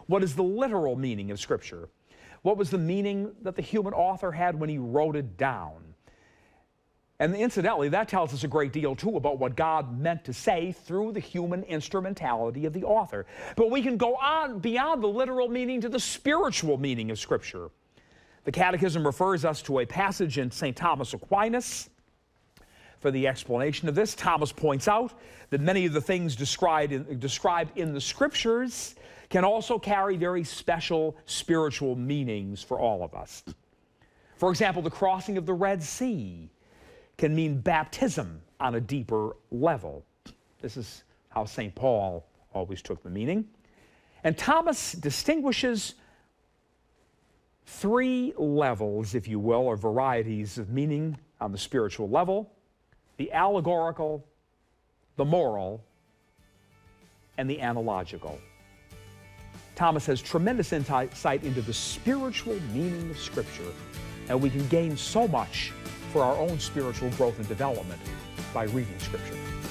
What is the literal meaning of Scripture? What was the meaning that the human author had when he wrote it down? And incidentally, that tells us a great deal, too, about what God meant to say through the human instrumentality of the author. But we can go on beyond the literal meaning to the spiritual meaning of Scripture. The Catechism refers us to a passage in St. Thomas Aquinas. For the explanation of this, Thomas points out that many of the things described in the Scriptures can also carry very special spiritual meanings for all of us. For example, the crossing of the Red Sea can mean baptism on a deeper level. This is how St. Paul always took the meaning. And Thomas distinguishes three levels, if you will, or varieties of meaning on the spiritual level: the allegorical, the moral, and the analogical. Thomas has tremendous insight into the spiritual meaning of Scripture, and we can gain so much for our own spiritual growth and development by reading Scripture.